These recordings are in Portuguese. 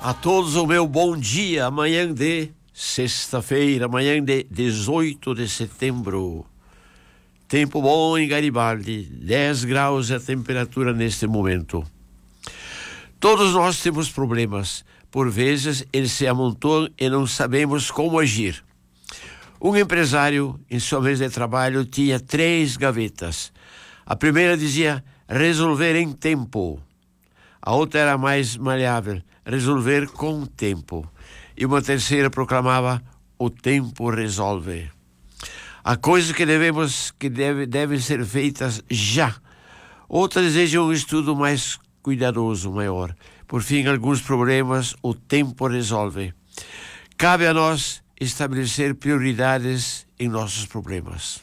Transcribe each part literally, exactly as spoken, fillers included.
A todos o meu bom dia, amanhã de sexta-feira, amanhã de dezoito de setembro. Tempo bom em Garibaldi, dez graus é a temperatura neste momento. Todos nós temos problemas, por vezes eles se amontoam e não sabemos como agir. Um empresário, em sua mesa de trabalho, tinha três gavetas. A primeira dizia resolver em tempo. A outra era mais maleável, resolver com tempo. E uma terceira proclamava, o tempo resolve. Há coisas que devemos, que deve, devem ser feitas já. Outras desejam um estudo mais cuidadoso, maior. Por fim, alguns problemas o tempo resolve. Cabe a nós estabelecer prioridades em nossos problemas.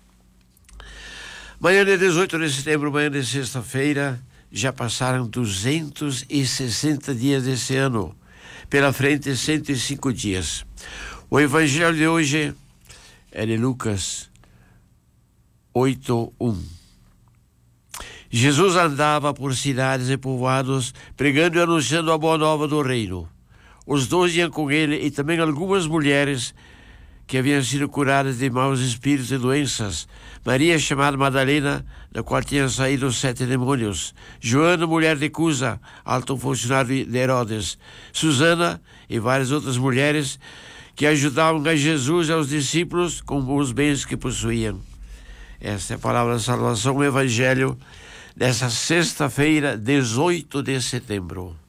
Manhã de dezoito de setembro, manhã de sexta-feira, já passaram duzentos e sessenta dias desse ano. Pela frente, cento e cinco dias. O evangelho de hoje é de Lucas oito, um. Jesus andava por cidades e povoados, pregando e anunciando a boa nova do reino. Os doze iam com ele e também algumas mulheres que haviam sido curadas de maus espíritos e doenças. Maria, chamada Madalena, da qual tinham saído sete demônios. Joana, mulher de Cusa, alto funcionário de Herodes. Susana e várias outras mulheres que ajudavam a Jesus e aos discípulos com os bens que possuíam. Esta é a palavra da salvação, o evangelho dessa sexta-feira, dezoito de setembro.